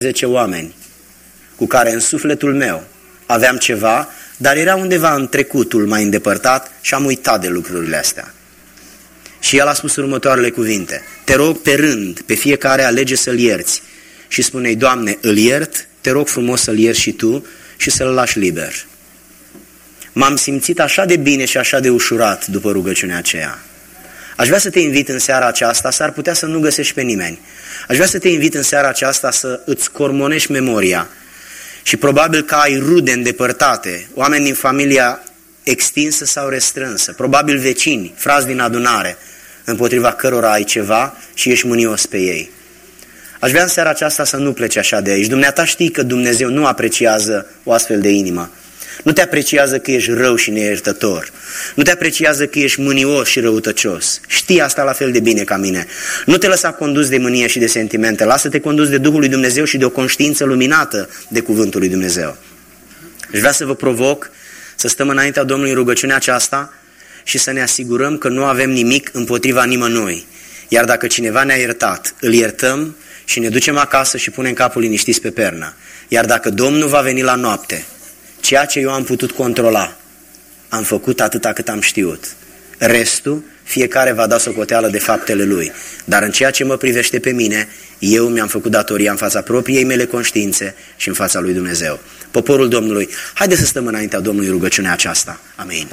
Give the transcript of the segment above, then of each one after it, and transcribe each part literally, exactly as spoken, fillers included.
zece oameni cu care în sufletul meu aveam ceva, dar era undeva în trecutul mai îndepărtat și am uitat de lucrurile astea. Și el a spus următoarele cuvinte: te rog pe rând, pe fiecare alege să-l ierți. Și spune-i: Doamne, îl iert, te rog frumos să-l ierți și tu și să-l lași liber. M-am simțit așa de bine și așa de ușurat după rugăciunea aceea. Aș vrea să te invit în seara aceasta, s-ar putea să nu găsești pe nimeni. Aș vrea să te invit în seara aceasta să îți cormonești memoria și probabil că ai rude îndepărtate, oameni din familia extinsă sau restrânsă, probabil vecini, frați din adunare, împotriva cărora ai ceva și ești mânios pe ei. Aș vrea în seara aceasta să nu pleci așa de aici. Dumneata știi că Dumnezeu nu apreciază o astfel de inimă. Nu te apreciază că ești rău și neiertător. Nu te apreciază că ești mânios și răutăcios. Știi asta la fel de bine ca mine. Nu te lăsa condus de mânie și de sentimente. Lasă-te condus de Duhul lui Dumnezeu și de o conștiință luminată de Cuvântul lui Dumnezeu. Aș vrea să vă provoc să stăm înaintea Domnului în rugăciunea aceasta și să ne asigurăm că nu avem nimic împotriva nimănui. Iar dacă cineva ne-a iertat, îl iertăm și ne ducem acasă și punem capul liniștiți pe pernă. Iar dacă Domnul va veni la noapte, ceea ce eu am putut controla, am făcut atâta cât am știut. Restul, fiecare va da socoteală de faptele lui. Dar în ceea ce mă privește pe mine, eu mi-am făcut datoria în fața propriei mele conștiințe și în fața lui Dumnezeu. Poporul Domnului, haideți să stăm înaintea Domnului rugăciunea aceasta. Amin.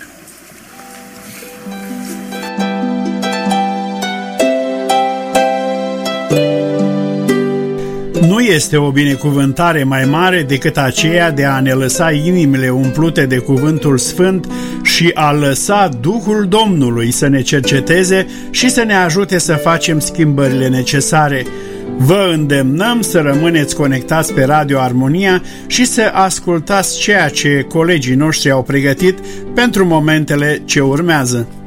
Nu este o binecuvântare mai mare decât aceea de a ne lăsa inimile umplute de cuvântul sfânt și a lăsa Duhul Domnului să ne cerceteze și să ne ajute să facem schimbările necesare. Vă îndemnăm să rămâneți conectați pe Radio Armonia și să ascultați ceea ce colegii noștri au pregătit pentru momentele ce urmează.